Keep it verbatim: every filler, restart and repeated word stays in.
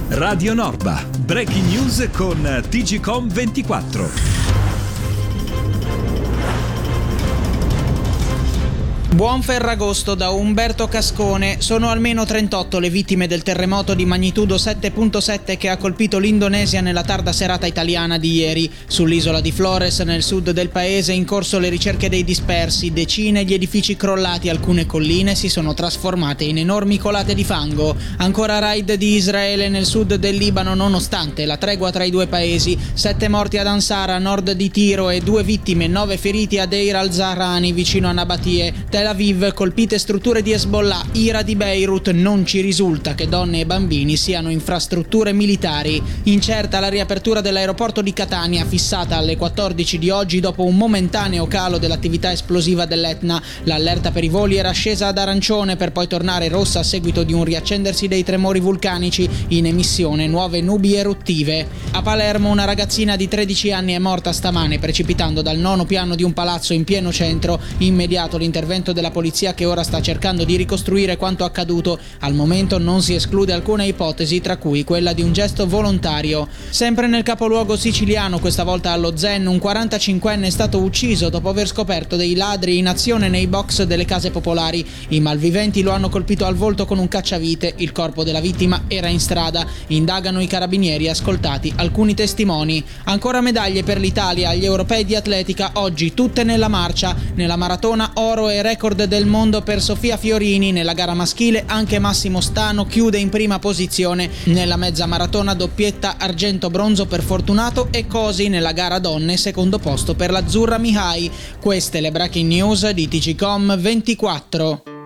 Radio Norba, breaking news con T G Com ventiquattro. Buon Ferragosto da Umberto Cascone. Sono almeno trentotto le vittime del terremoto di magnitudo sette virgola sette che ha colpito l'Indonesia nella tarda serata italiana di ieri. Sull'isola di Flores, nel sud del paese, in corso le ricerche dei dispersi. Decine gli edifici crollati, alcune colline si sono trasformate in enormi colate di fango. Ancora raid di Israele nel sud del Libano nonostante la tregua tra i due paesi. Sette morti ad Ansara, a nord di Tiro, e due vittime, nove feriti a Deir al-Zahrani, vicino a Nabatie. Tel Aviv, colpite strutture di Hezbollah. Ira di Beirut, non ci risulta che donne e bambini siano infrastrutture militari. Incerta la riapertura dell'aeroporto di Catania, fissata alle quattordici di oggi dopo un momentaneo calo dell'attività esplosiva dell'Etna. L'allerta per i voli era scesa ad arancione per poi tornare rossa a seguito di un riaccendersi dei tremori vulcanici. In emissione nuove nubi eruttive. A Palermo una ragazzina di tredici anni è morta stamane precipitando dal nono piano di un palazzo in pieno centro. Immediato l'intervento della polizia, che ora sta cercando di ricostruire quanto accaduto. Al momento non si esclude alcuna ipotesi, tra cui quella di un gesto volontario. Sempre nel capoluogo siciliano, questa volta allo Zen, un quarantacinquenne è stato ucciso dopo aver scoperto dei ladri in azione nei box delle case popolari. I malviventi lo hanno colpito al volto con un cacciavite. Il corpo della vittima era in strada. Indagano i carabinieri, ascoltati alcuni testimoni. Ancora medaglie per l'Italia agli europei di atletica, oggi tutte nella marcia. Nella maratona oro e record del mondo per Sofia Fiorini. Nella gara maschile anche Massimo Stano chiude in prima posizione. Nella mezza maratona doppietta argento-bronzo per Fortunato e Cosi. Nella gara donne secondo posto per l'Azzurra Mihai. Queste le breaking news di T G Com ventiquattro.